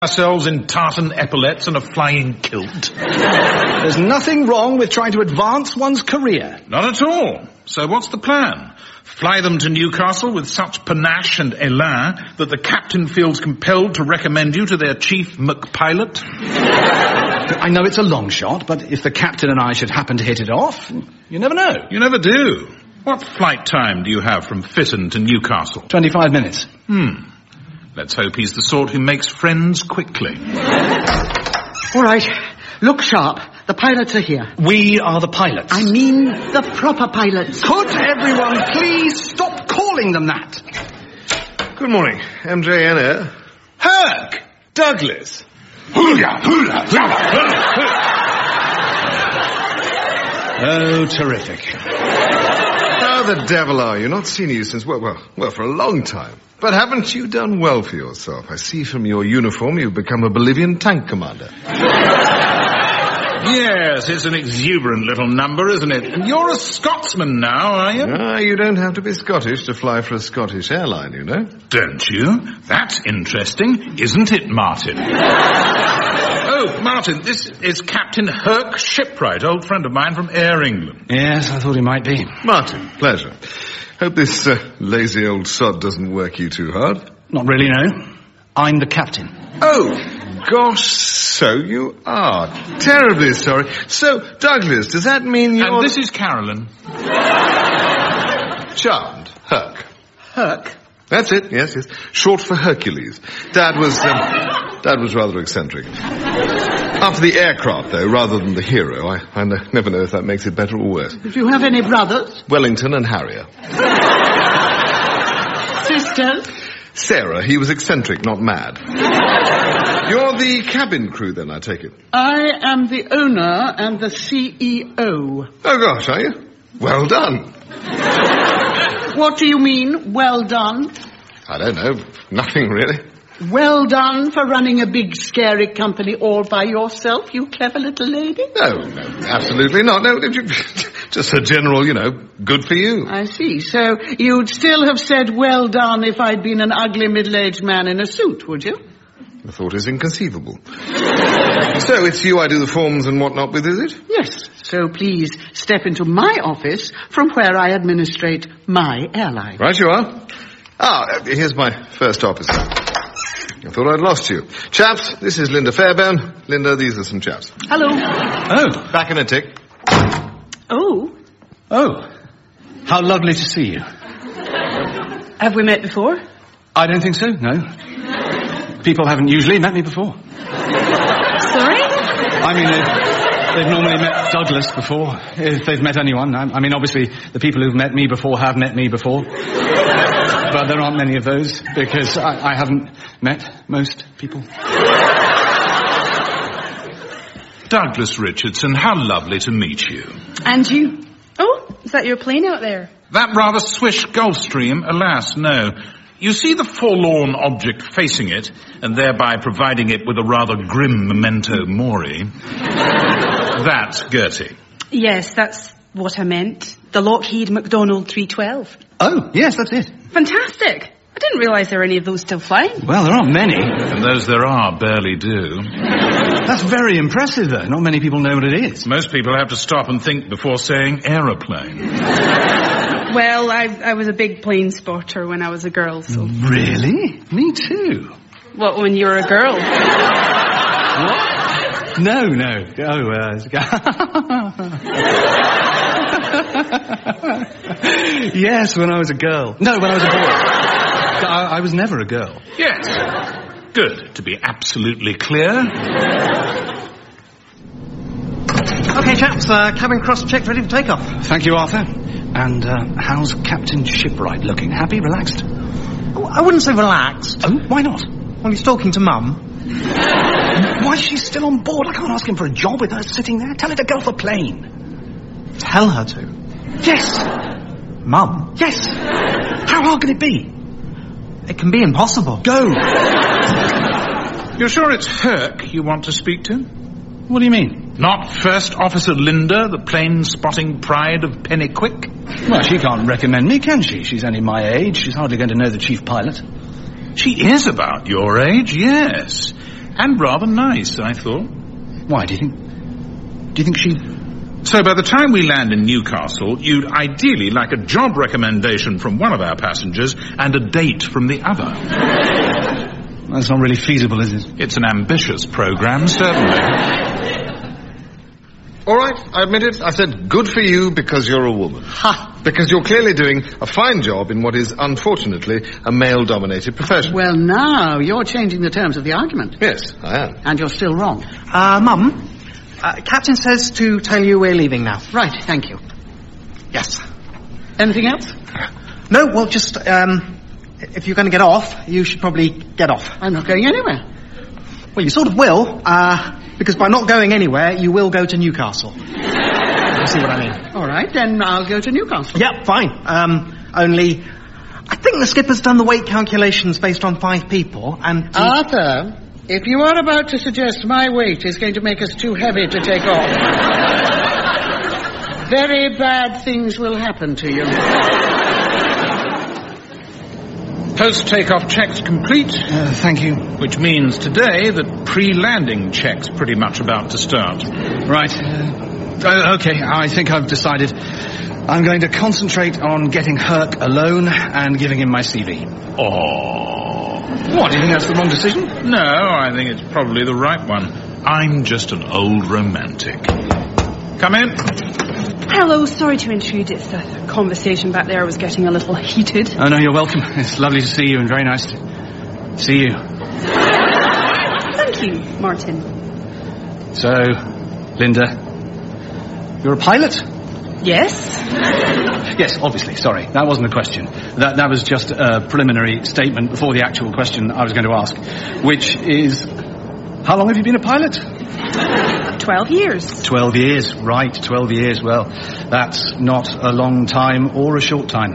ourselves in tartan epaulets and a flying kilt. There's nothing wrong with trying to advance one's career. Not at all. So what's the plan? Fly them to Newcastle with such panache and élan that the captain feels compelled to recommend you to their chief McPilot? I know it's a long shot, but if the captain and I should happen to hit it off, you never know. You never do. What flight time do you have from Fitton to Newcastle? 25 minutes. Let's hope he's the sort who makes friends quickly. All right. Look sharp. The pilots are here. We are the pilots. I mean the proper pilots. Could everyone please stop calling them that? Good morning. MJ Anna. Herc! Douglas! Hula, hula, hula, hula. Oh, terrific. How the devil are you? Not seen you since, well, for a long time. But haven't you done well for yourself? I see from your uniform you've become a Bolivian tank commander. Yes, it's an exuberant little number, isn't it? And you're a Scotsman now, are you? You don't have to be Scottish to fly for a Scottish airline, you know. Don't you? That's interesting, isn't it, Martin? Oh, Martin, this is Captain Herc Shipwright, old friend of mine from Air England. Yes, I thought he might be. Martin, pleasure. Hope this lazy old sod doesn't work you too hard. Not really, no. I'm the captain. Oh, gosh, so you are. Terribly sorry. So, Douglas, does that mean you're... And this is Carolyn. Charmed. Herc. Herc? That's it, yes. Short for Hercules. Dad was rather eccentric. After the aircraft, though, rather than the hero. I never know if that makes it better or worse. Do you have any brothers? Wellington and Harrier. Sisters? Sarah, he was eccentric, not mad. You're the cabin crew, then, I take it? I am the owner and the CEO. Oh, gosh, are you? Well done. What do you mean, well done? I don't know. Nothing, really. Well done for running a big, scary company all by yourself, you clever little lady? No, absolutely not. No, just a general, good for you. I see. So you'd still have said well done if I'd been an ugly middle-aged man in a suit, would you? The thought is inconceivable. So it's you I do the forms and whatnot with, is it? Yes. So please step into my office from where I administrate my airline. Right you are. Here's my first officer. I thought I'd lost you. Chaps, this is Linda Fairbairn. Linda, these are some chaps. Hello. Oh. Back in a tick. Oh. Oh. How lovely to see you. Have we met before? I don't think so, no. People haven't usually met me before. Sorry? I mean, they've normally met Douglas before, if they've met anyone. I mean, obviously, the people who've met me before have met me before. But there aren't many of those, because I haven't met most people. Douglas Richardson, how lovely to meet you. And you? Oh, is that your plane out there? That rather swish Gulfstream? Alas, no. You see the forlorn object facing it, and thereby providing it with a rather grim memento mori. That's Gertie. Yes, that's what I meant. The Lockheed McDonnell 312. Oh, yes, that's it. Fantastic. I didn't realise there were any of those still flying. Well, there aren't many. And those there are barely do. That's very impressive, though. Not many people know what it is. Most people have to stop and think before saying aeroplane. Well, I was a big plane spotter when I was a girl, so... Really? Me too. What, when you were a girl? What? No. Yes, when I was a girl. No, when I was a boy. I was never a girl. Yes. Good, to be absolutely clear. Okay, chaps, cabin cross-checked, ready for takeoff. Thank you, Arthur. And how's Captain Shipwright looking? Happy, relaxed? Oh, I wouldn't say relaxed. Oh, why not? Well, he's talking to Mum. Why is she still on board? I can't ask him for a job with her sitting there. Tell her to go off a plane. Tell her to? Yes. Mum? Yes. How hard can it be? It can be impossible. Go. You're sure it's Herc you want to speak to? What do you mean? Not First Officer Linda, the plane-spotting pride of Pennyquick? Well, she can't recommend me, can she? She's only my age. She's hardly going to know the chief pilot. She is about your age, yes. And rather nice, I thought. Why, do you think she... So by the time we land in Newcastle, you'd ideally like a job recommendation from one of our passengers and a date from the other. That's not really feasible, is it? It's an ambitious program, certainly. All right, I admit it. I said good for you because you're a woman. Ha! Because you're clearly doing a fine job in what is, unfortunately, a male-dominated profession. Well, now you're changing the terms of the argument. Yes, I am. And you're still wrong. Mum, Captain says to tell you we're leaving now. Right, thank you. Yes. Anything else? No, well, just, if you're going to get off, you should probably get off. I'm not going anywhere. Well, you sort of will, because by not going anywhere, you will go to Newcastle. You see what I mean? All right, then I'll go to Newcastle. Yeah, fine. Only, I think the skipper's done the weight calculations based on 5 people, and... Arthur, if you are about to suggest my weight is going to make us too heavy to take off, very bad things will happen to you. Post-takeoff checks complete. Thank you. Which means today that pre-landing checks pretty much about to start. Right. Okay, I think I've decided I'm going to concentrate on getting Herc alone and giving him my CV. Oh. What, do you think that's the wrong decision? No, I think it's probably the right one. I'm just an old romantic. Come in. Hello, sorry to intrude. It's the conversation back there was getting a little heated. Oh, no, you're welcome. It's lovely to see you and very nice to see you. Thank you, Martin. So, Linda, you're a pilot? Yes? Yes, obviously, sorry. That wasn't a question. That was just a preliminary statement before the actual question I was going to ask, which is, how long have you been a pilot? 12 years. 12 years, right, 12 years. Well, that's not a long time or a short time.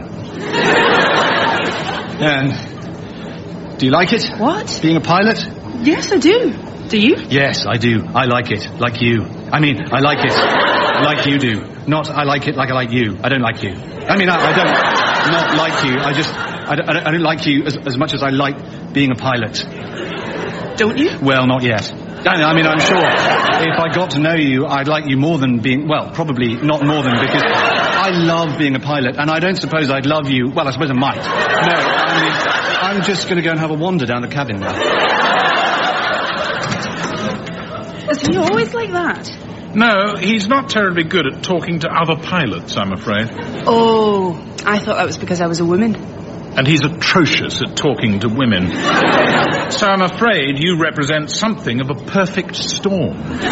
And do you like it? What? Being a pilot? Yes, I do. Do you? Yes, I do. I like it, like you. I mean, I like it like you do. Not I like it like I like you. I don't like you. I mean, I don't not like you. I don't like you as much as I like being a pilot. Don't you? Well, not yet. I mean, I'm sure if I got to know you, I'd like you more than being... Well, probably not more than, because I love being a pilot, and I don't suppose I'd love you... Well, I suppose I might. No, I mean, I'm just going to go and have a wander down the cabin now. Is he always like that? No, he's not terribly good at talking to other pilots, I'm afraid. Oh, I thought that was because I was a woman. And he's atrocious at talking to women. So I'm afraid you represent something of a perfect storm.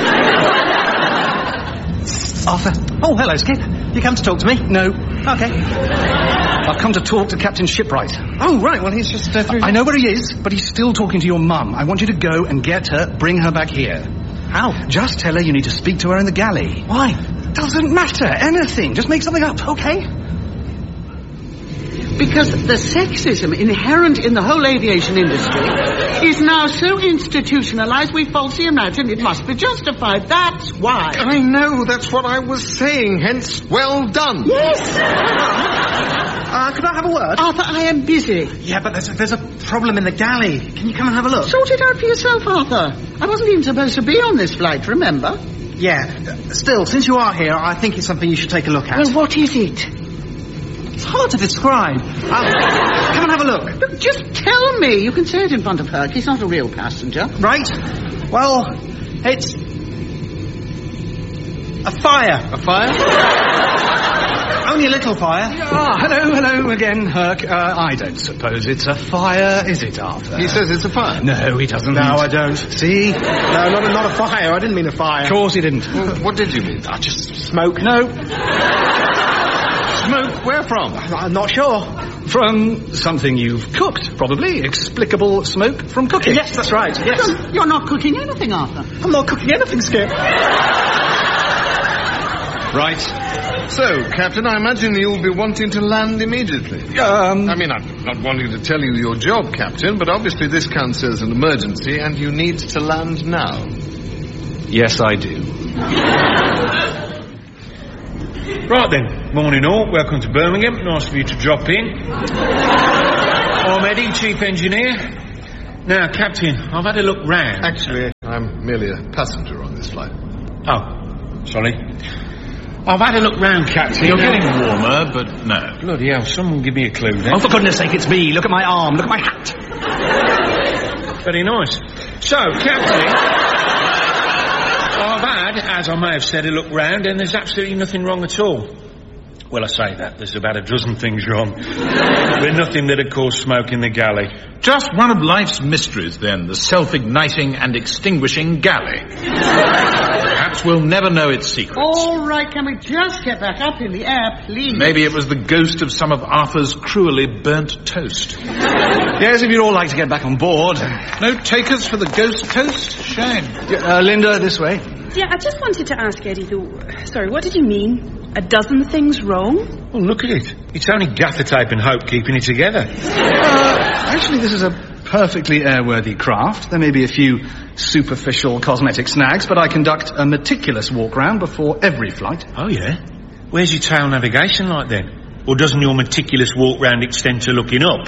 Arthur. Oh, hello, Skip. You come to talk to me? No. Okay. I've come to talk to Captain Shipwright. Oh, right, well, he's just through... I know where he is, but he's still talking to your mum. I want you to go and get her, bring her back here. How? Just tell her you need to speak to her in the galley. Why? Doesn't matter. Anything. Just make something up. Okay. Because the sexism inherent in the whole aviation industry is now so institutionalized we falsely imagine it must be justified. That's why. I know, that's what I was saying, hence, well done. Yes. Could I have a word? Arthur, I am busy. Yeah, but there's a problem in the galley. Can you come and have a look? Sort it out for yourself, Arthur. I wasn't even supposed to be on this flight, remember? Yeah. Still, since you are here, I think it's something you should take a look at. Well, what is it? It's hard to describe. Come and have a look. But just tell me. You can say it in front of Herc. He's not a real passenger. Right. Well, it's... a fire. A fire? Only a little fire. Hello again, Herc. I don't suppose it's a fire, is it, Arthur? He says it's a fire. No, he doesn't. No, I don't. See? No, not a fire. I didn't mean a fire. Of course he didn't. Well, what did you mean? Just smoke. No. Smoke? Where from? I'm not sure. From something you've cooked, probably. Explicable smoke from cooking. Yes, that's right. Yes. You're not cooking anything, Arthur. I'm not cooking anything, Skip. Right. So, Captain, I imagine you'll be wanting to land immediately. I mean, I'm not wanting to tell you your job, Captain, but obviously this counts as an emergency and you need to land now. Yes, I do. Right then, morning all, welcome to Birmingham, nice of you to drop in. I'm Eddie, Chief Engineer. Now, Captain, I've had a look round. Actually, I'm merely a passenger on this flight. Oh, sorry. I've had a look round, Captain. You're getting warmer, but no. Bloody hell, someone give me a clue then. Oh, for goodness sake, it's me. Look at my arm. Look at my hat. Very nice. So, Captain, I've had, as I may have said, a look round, and there's absolutely nothing wrong at all. Well, I say that. There's about a dozen things wrong. But nothing that'd cause smoke in the galley. Just one of life's mysteries, then, the self-igniting and extinguishing galley. Perhaps we'll never know its secrets. All right, can we just get back up in the air, please? Maybe it was the ghost of some of Arthur's cruelly burnt toast. Yes, if you'd all like to get back on board. No takers for the ghost toast? Shame. Linda, this way. Yeah, I just wanted to ask Eddie, though. Sorry, what did you mean? A dozen things wrong? Well, look at it. It's only gaffer tape and hope keeping it together. Actually, this is a perfectly airworthy craft. There may be a few superficial cosmetic snags, but I conduct a meticulous walk-round before every flight. Oh, yeah? Where's your tail navigation light, then? Or doesn't your meticulous walk-round extend to looking up?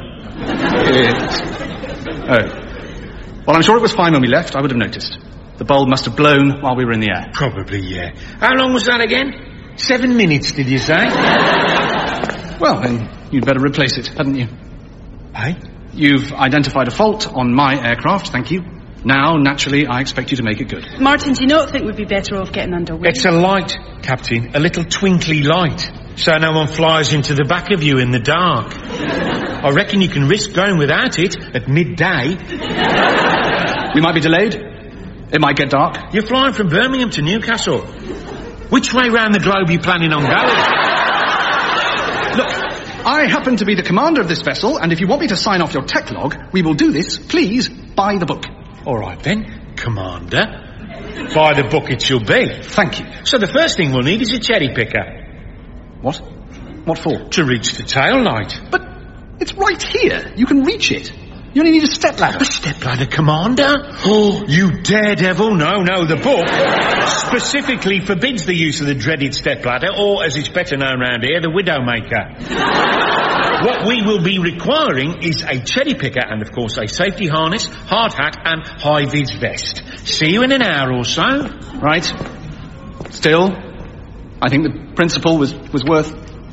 Oh. Well, I'm sure it was fine when we left. I would have noticed. The bulb must have blown while we were in the air. Probably, yeah. How long was that again? 7 minutes, did you say? Well, then you'd better replace it, hadn't you? Hey? You've identified a fault on my aircraft, thank you. Now, naturally, I expect you to make it good. Martin, do you not think we'd be better off getting underway? It's a light, Captain. A little twinkly light. So no one flies into the back of you in the dark. I reckon you can risk going without it at midday. We might be delayed. It might get dark. You're flying from Birmingham to Newcastle. Which way round the globe are you planning on going? Look, I happen to be the commander of this vessel, and if you want me to sign off your tech log, we will do this, please, by the book. All right, then, Commander. By the book it shall be. Thank you. So the first thing we'll need is a cherry picker. What? What for? To reach the tail light. But it's right here. You can reach it. You only need a stepladder. A stepladder, Commander? Oh, you daredevil. No, the book specifically forbids the use of the dreaded stepladder, or, as it's better known around here, the Widowmaker. What we will be requiring is a cherry picker and, of course, a safety harness, hard hat and high-vis vest. See you in an hour or so. Right. Still, I think the principle was worth...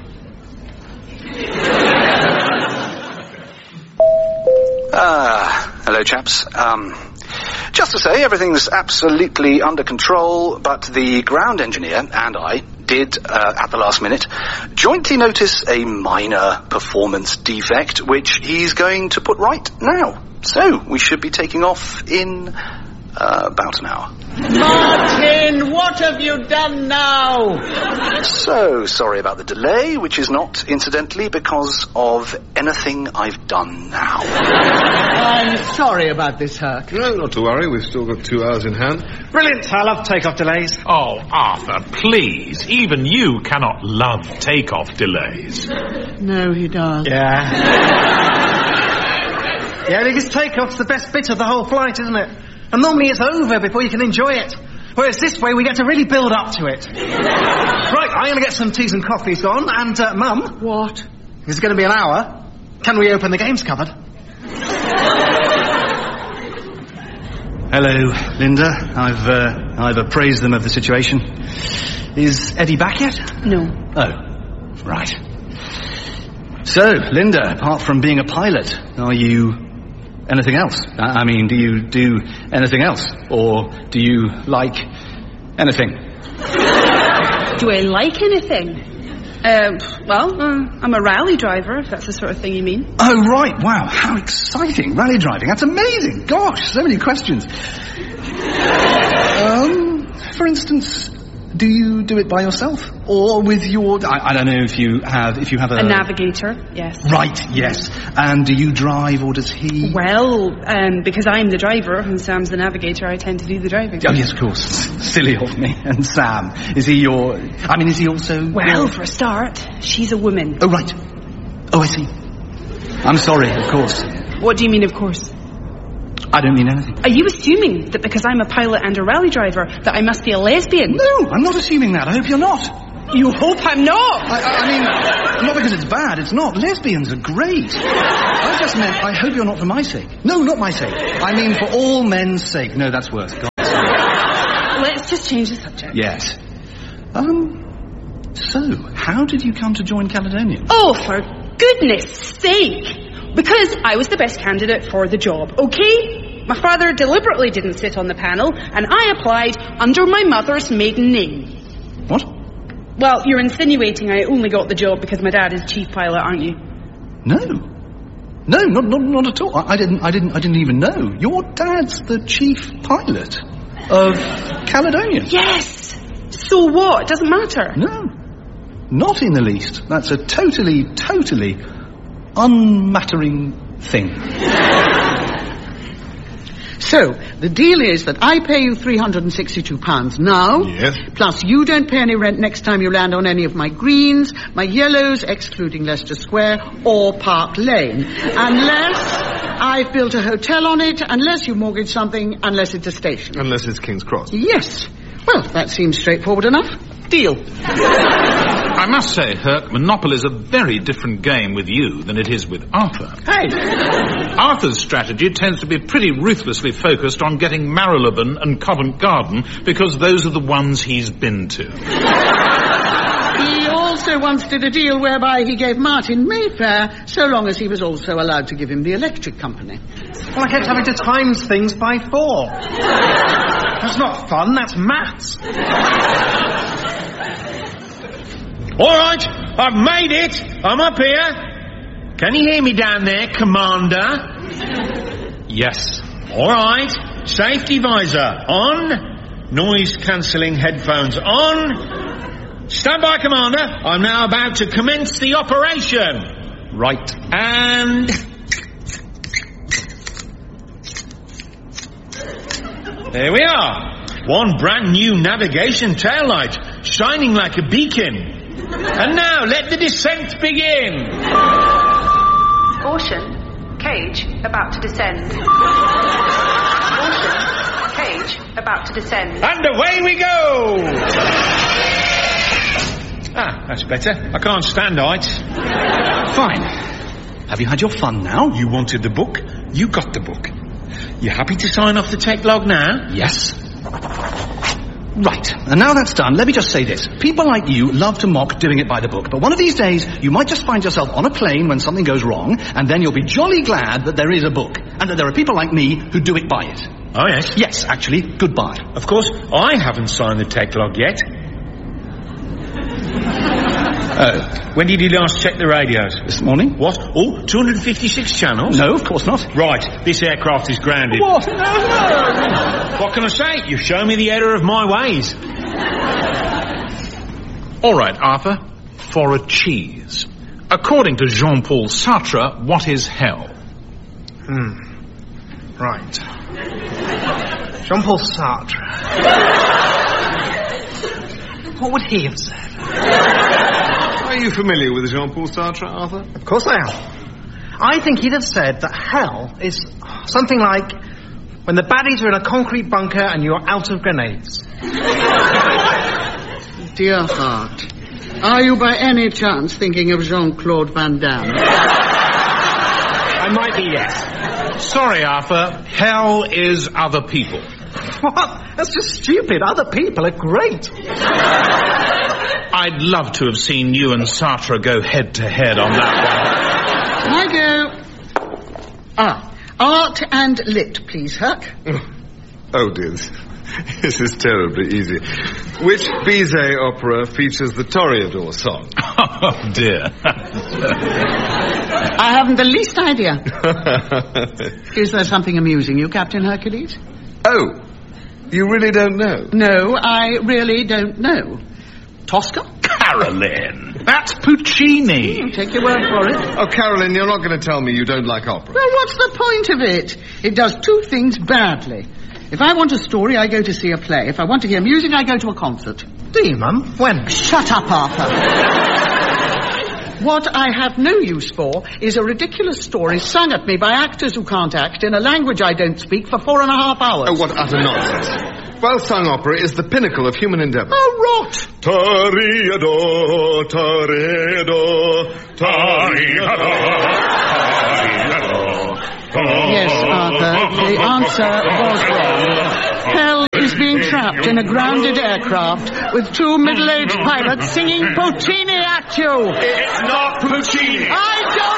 Hello, chaps. Just to say, everything's absolutely under control, but the ground engineer and I did, at the last minute, jointly notice a minor performance defect, which he's going to put right now. So, we should be taking off in about an hour. Martin, what have you done now? So, sorry about the delay, which is not, incidentally, because of anything I've done now. I'm sorry about this, Herc. No, not to worry. We've still got 2 hours in hand. Brilliant. I love takeoff delays. Oh, Arthur, please. Even you cannot love takeoff delays. No, he does. Yeah, because takeoff's the best bit of the whole flight, isn't it? And normally it's over before you can enjoy it. Whereas this way we get to really build up to it. Right, I'm going to get some teas and coffees on, and, Mum... What? It's going to be an hour. Can we open the games cupboard? Hello, Linda. I've appraised them of the situation. Is Eddie back yet? No. Oh, right. So, Linda, apart from being a pilot, are you anything else? I mean, do you do anything else? Or do you like anything? Do I like anything? I'm a rally driver, if that's the sort of thing you mean. Oh, right. Wow, how exciting. Rally driving. That's amazing. Gosh, so many questions. For instance, do you do it by yourself? Or with your... I don't know if you have a... A navigator, yes. Right, yes. And do you drive, or does he... Well, because I'm the driver and Sam's the navigator, I tend to do the driving. Oh, yes, of course. Silly of me. And Sam, is he your... I mean, is he also... Well, for a start, she's a woman. Oh, right. Oh, I see. I'm sorry, of course. What do you mean, of course? I don't mean anything. Are you assuming that because I'm a pilot and a rally driver that I must be a lesbian? No, I'm not assuming that. I hope you're not. You hope I'm not. I mean, not because it's bad, it's not. Lesbians are great. I just meant, I hope you're not for my sake. No, not my sake. I mean for all men's sake. No, that's worse. God's sake. Let's just change the subject. Yes. So, how did you come to join Caledonian? Oh, for goodness sake. Because I was the best candidate for the job, okay? My father deliberately didn't sit on the panel, and I applied under my mother's maiden name. What? Well, you're insinuating I only got the job because my dad is chief pilot, aren't you? No, not at all. I didn't even know. Your dad's the chief pilot of Caledonian. Yes. So what? It doesn't matter. No, not in the least. That's a totally unmattering thing. So, the deal is that I pay you £362 now. Yes. Plus you don't pay any rent next time you land on any of my greens, my yellows, excluding Leicester Square, or Park Lane. Unless I've built a hotel on it, unless you mortgage something, unless it's a station. Unless it's King's Cross. Yes. Well, that seems straightforward enough. Deal. I must say, Herc, Monopoly's a very different game with you than it is with Arthur. Hey! Arthur's strategy tends to be pretty ruthlessly focused on getting Marylebone and Covent Garden because those are the ones he's been to. He also once did a deal whereby he gave Martin Mayfair so long as he was also allowed to give him the electric company. Well, I kept having to times things by 4. That's not fun, that's maths. All right, I've made it. I'm up here. Can you hear me down there, Commander? Yes. All right. Safety visor on. Noise-cancelling headphones on. Stand by, Commander. I'm now about to commence the operation. Right. And... there we are. One brand new navigation taillight, shining like a beacon. And now, let the descent begin. Caution, cage about to descend. Caution, cage about to descend. And away we go! That's better. I can't stand heights. Fine. Have you had your fun now? You wanted the book, you got the book. You happy to sign off the tech log now? Yes. Right, and now that's done, let me just say this. People like you love to mock doing it by the book, but one of these days you might just find yourself on a plane when something goes wrong, and then you'll be jolly glad that there is a book, and that there are people like me who do it by it. Oh, yes? Yes, actually, goodbye. Of course, I haven't signed the tech log yet. Oh. When did you last check the radios? This morning. What? Oh, 256 channels? No, of course not. Right, this aircraft is grounded. What? No. What can I say? You've shown me the error of my ways. All right, Arthur, for a cheese. According to Jean-Paul Sartre, what is hell? Right. Jean-Paul Sartre. What would he have said? Are you familiar with Jean-Paul Sartre, Arthur? Of course I am. I think he'd have said that hell is something like when the baddies are in a concrete bunker and you're out of grenades. Dear heart, are you by any chance thinking of Jean-Claude Van Damme? I might be, yes. Sorry, Arthur. Hell is other people. What? That's just stupid. Other people are great. I'd love to have seen you and Sartre go head-to-head on that I go. Art and lit, please, Herc. Oh, dear. This is terribly easy. Which Bizet opera features the Toreador song? Oh, dear. I haven't the least idea. Is there something amusing you, Captain Hercules? Oh, you really don't know? No, I really don't know. Tosca? Carolyn, that's Puccini. Take your word for it. Oh, Carolyn, you're not going to tell me you don't like opera. Well, what's the point of it? It does two things badly. If I want a story, I go to see a play. If I want to hear music, I go to a concert. Do you, Mum? When? Shut up, Arthur. What I have no use for is a ridiculous story sung at me by actors who can't act in a language I don't speak for 4.5 hours. Oh, what utter nonsense. well-sung opera is the pinnacle of human endeavour. Oh, rot! Toreador, toreador, toreador, toreador. Yes, Arthur, the answer was wrong. Hell is being trapped in a grounded aircraft with two middle-aged pilots singing Puccini at you. It's not Puccini. I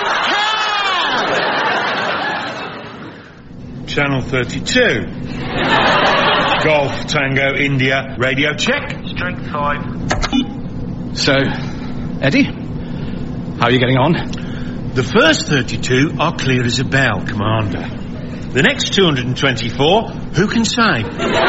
don't care! Channel 32. Golf Tango India. Radio check. Strength 5. So, Eddie, how are you getting on? The first 32 are clear as a bell, Commander. The next 224, who can say?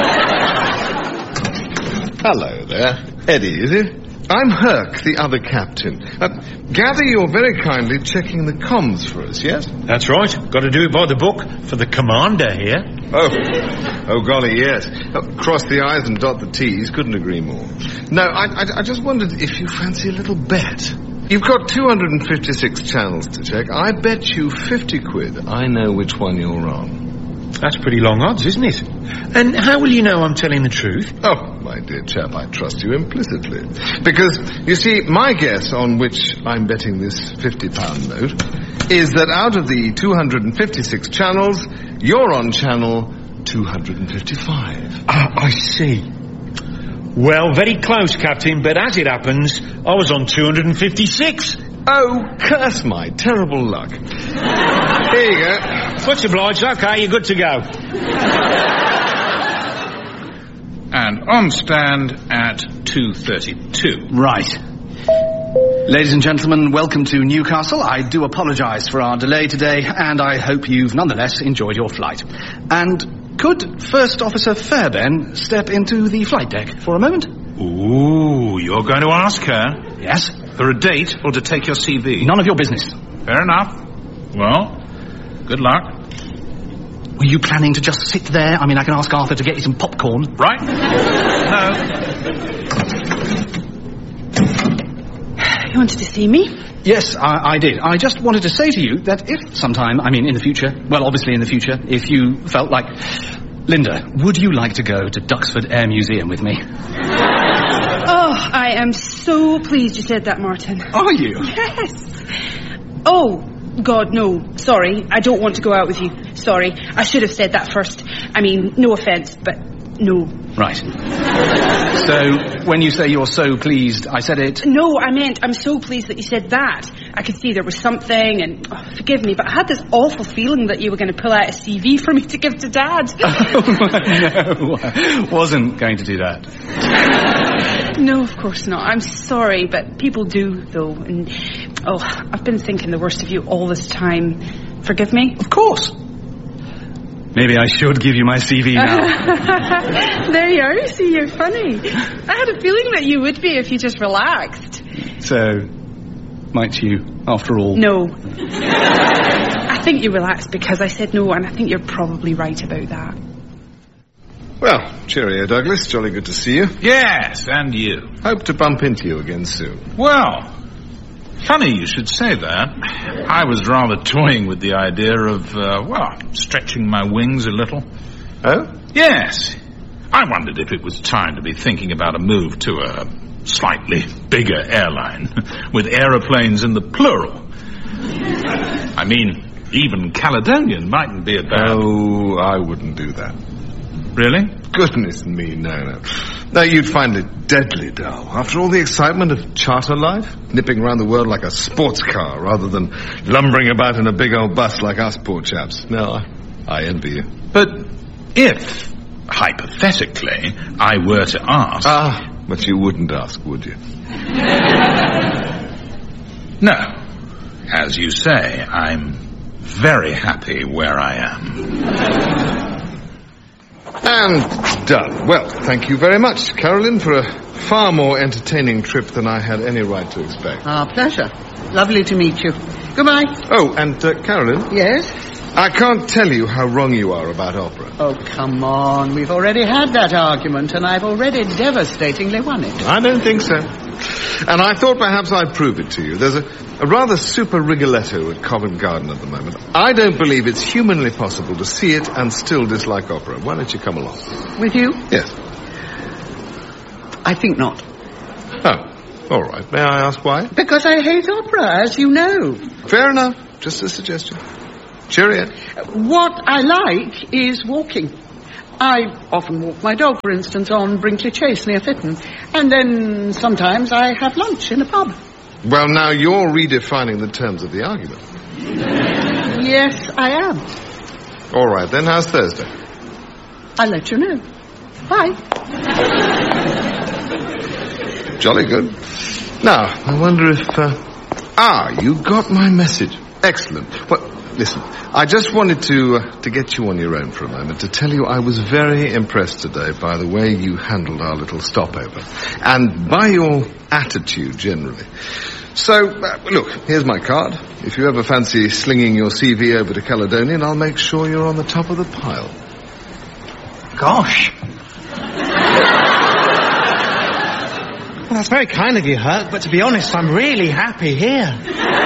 Hello there. Eddie, is it? I'm Herc, the other captain. Gather you're very kindly checking the comms for us, yes? That's right. Got to do it by the book for the Commander here. Oh, golly, yes. Cross the I's and dot the T's. Couldn't agree more. No, I just wondered if you fancy a little bet. You've got 256 channels to check. I bet you 50 quid I know which one you're on. That's pretty long odds, isn't it? And how will you know I'm telling the truth? Oh, my dear chap, I trust you implicitly. Because, you see, my guess on which I'm betting this £50 note is that out of the 256 channels, you're on channel 255. I see. Well, very close, Captain, but as it happens, I was on 256. Oh, curse my terrible luck. Here you go. Much obliged. Okay, you're good to go. And on stand at 2:32. Right. Ladies and gentlemen, welcome to Newcastle. I do apologise for our delay today, and I hope you've nonetheless enjoyed your flight. And could First Officer Fairbairn step into the flight deck for a moment? Ooh, you're going to ask her? Yes? For a date or to take your CV? None of your business. Fair enough. Well, good luck. Were you planning to just sit there? I mean, I can ask Arthur to get you some popcorn. Right? No. You wanted to see me? Yes, I did. I just wanted to say to you that if sometime, I mean in the future, well, obviously in the future, if you felt like... Linda, would you like to go to Duxford Air Museum with me? Oh, I am so pleased you said that, Martin. Are you? Yes. Oh, God, no. Sorry, I don't want to go out with you. Sorry, I should have said that first. I mean, no offence, but no. Right. So, when you say you're so pleased, I said it... No, I meant I'm so pleased that you said that. I could see there was something, and forgive me, but I had this awful feeling that you were going to pull out a CV for me to give to Dad. No, I wasn't going to do that. No, of course not. I'm sorry, but people do, though. And, I've been thinking the worst of you all this time. Forgive me? Of course. Maybe I should give you my CV now. There you are. You see, you're funny. I had a feeling that you would be if you just relaxed. So, might you, after all? No. I think you relaxed because I said no, and I think you're probably right about that. Well, cheerio, Douglas. Jolly good to see you. Yes, and you. Hope to bump into you again soon. Well, funny you should say that. I was rather toying with the idea of, stretching my wings a little. Oh? Yes. I wondered if it was time to be thinking about a move to a slightly bigger airline, with aeroplanes in the plural. I mean, even Caledonian mightn't be a bad... Oh, I wouldn't do that. Really? Goodness me, no. No, you'd find it deadly dull. After all the excitement of charter life, nipping around the world like a sports car rather than lumbering about in a big old bus like us poor chaps. No, I envy you. But if, hypothetically, I were to ask... Ah, but you wouldn't ask, would you? No. As you say, I'm very happy where I am. And done. Well, thank you very much, Carolyn, for a far more entertaining trip than I had any right to expect. Our pleasure. Lovely to meet you. Goodbye. Oh, and Carolyn? Yes? I can't tell you how wrong you are about opera. Oh, come on. We've already had that argument, and I've already devastatingly won it. I don't think so. And I thought perhaps I'd prove it to you. There's a rather super Rigoletto at Covent Garden at the moment. I don't believe it's humanly possible to see it and still dislike opera. Why don't you come along? With you? Yes. I think not. Oh, all right. May I ask why? Because I hate opera, as you know. Fair enough. Just a suggestion. Cheerio. What I like is walking. I often walk my dog, for instance, on Brinkley Chase near Fitton. And then sometimes I have lunch in a pub. Well, now you're redefining the terms of the argument. Yes, I am. All right, then. How's Thursday? I'll let you know. Bye. Jolly good. Now, I wonder if... you got my message. Excellent. Well, listen, I just wanted to get you on your own for a moment to tell you I was very impressed today by the way you handled our little stopover and by your attitude generally. So, look, here's my card. If you ever fancy slinging your CV over to Caledonian, I'll make sure you're on the top of the pile. Gosh. Well, that's very kind of you, Herc, but to be honest, I'm really happy here.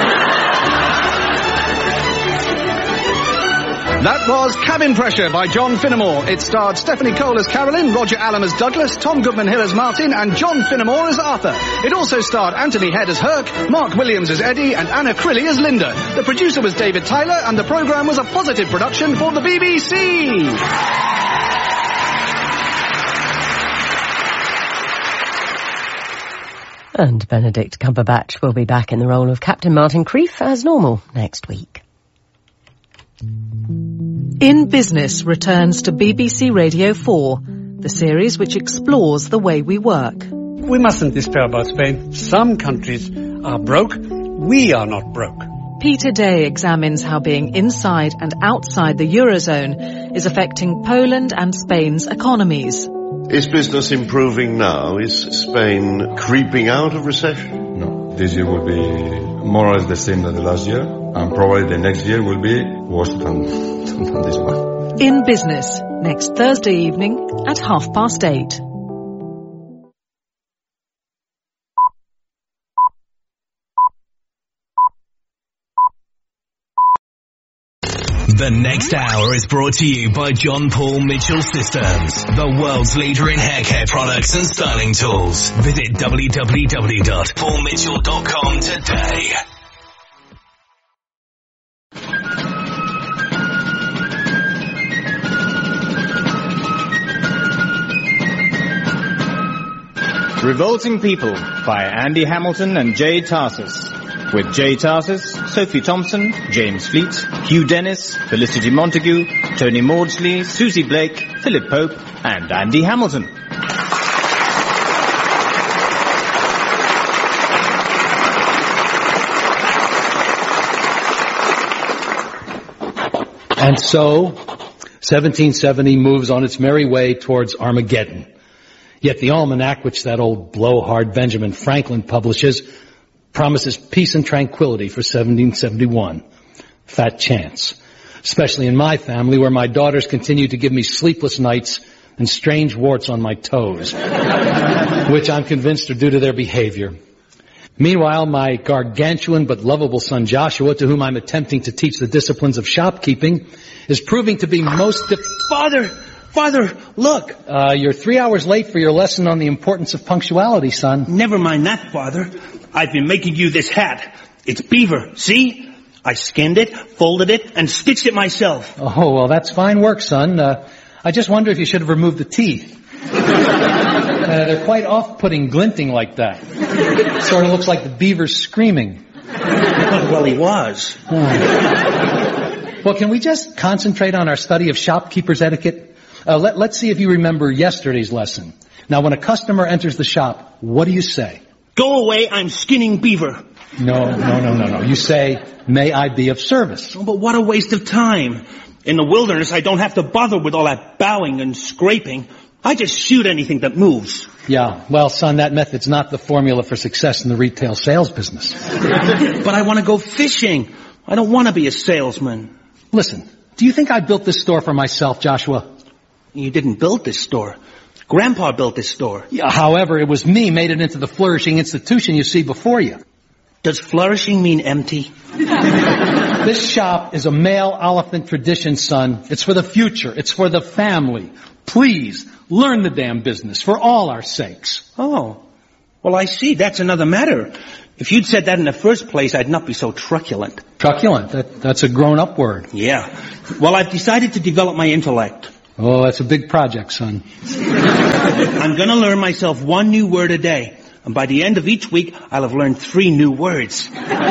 That was Cabin Pressure by John Finnemore. It starred Stephanie Cole as Carolyn, Roger Allam as Douglas, Tom Goodman-Hill as Martin, and John Finnemore as Arthur. It also starred Anthony Head as Herc, Mark Williams as Eddie, and Anna Crilly as Linda. The producer was David Tyler, and the programme was a positive production for the BBC. And Benedict Cumberbatch will be back in the role of Captain Martin Creef as normal next week. In Business returns to BBC Radio 4, the series which explores the way we work. We mustn't despair about Spain. Some countries are broke. We are not broke. Peter Day examines how being inside and outside the Eurozone is affecting Poland and Spain's economies. Is business improving now? Is Spain creeping out of recession? No. This year will be more or less the same than the last year, and probably the next year will be worse than this one. In Business, next Thursday evening at 8:30. The next hour is brought to you by John Paul Mitchell Systems, the world's leader in hair care products and styling tools. Visit www.paulmitchell.com today. Revolting People by Andy Hamilton and Jay Tarsus. With Jay Tarsus, Sophie Thompson, James Fleet, Hugh Dennis, Felicity Montague, Tony Maudsley, Susie Blake, Philip Pope, and Andy Hamilton. And so, 1770 moves on its merry way towards Armageddon. Yet the almanac, which that old blowhard Benjamin Franklin publishes, promises peace and tranquility for 1771. Fat chance. Especially in my family, where my daughters continue to give me sleepless nights and strange warts on my toes, which I'm convinced are due to their behavior. Meanwhile, my gargantuan but lovable son Joshua, to whom I'm attempting to teach the disciplines of shopkeeping, is proving to be most... Father, look! You're 3 hours late for your lesson on the importance of punctuality, son. Never mind that, Father. I've been making you this hat. It's beaver, see? I skinned it, folded it, and stitched it myself. Oh, well, that's fine work, son. I just wonder if you should have removed the teeth. They're quite off-putting, glinting like that. Sort of looks like the beaver's screaming. Well, he was. Well, can we just concentrate on our study of shopkeeper's etiquette? Let's see if you remember yesterday's lesson. Now, when a customer enters the shop, what do you say? Go away, I'm skinning beaver. No. You say, may I be of service? Oh, but what a waste of time. In the wilderness, I don't have to bother with all that bowing and scraping. I just shoot anything that moves. Yeah, well, son, that method's not the formula for success in the retail sales business. But I want to go fishing. I don't want to be a salesman. Listen, do you think I built this store for myself, Joshua? You didn't build this store. Grandpa built this store. Yeah, however, it was me made it into the flourishing institution you see before you. Does flourishing mean empty? This shop is a male elephant tradition, son. It's for the future. It's for the family. Please, learn the damn business for all our sakes. Oh. Well, I see. That's another matter. If you'd said that in the first place, I'd not be so truculent. Truculent? That's a grown-up word. Yeah. Well, I've decided to develop my intellect. Oh, that's a big project, son. I'm going to learn myself one new word a day. And by the end of each week, I'll have learned 3 new words.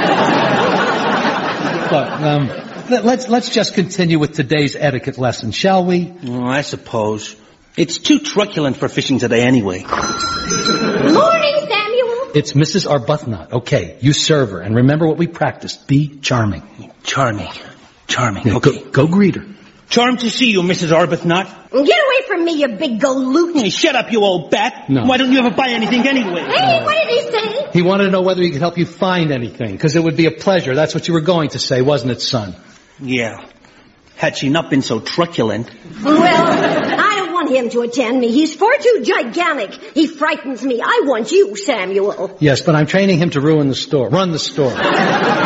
Look, let's just continue with today's etiquette lesson, shall we? Oh, I suppose. It's too truculent for fishing today anyway. Morning, Samuel. It's Mrs. Arbuthnot. Okay, you serve her. And remember what we practiced. Be charming. Charming. Yeah, Okay. Go greet her. Charmed to see you, Mrs. Arbuthnot. Get away from me, you big galoot. Hey, shut up, you old bat. No. Why don't you ever buy anything anyway? Hey, what did he say? He wanted to know whether he could help you find anything, because it would be a pleasure. That's what you were going to say, wasn't it, son? Yeah. Had she not been so truculent. Well, I don't want him to attend me. He's far too gigantic. He frightens me. I want you, Samuel. Yes, but I'm training him to run the store.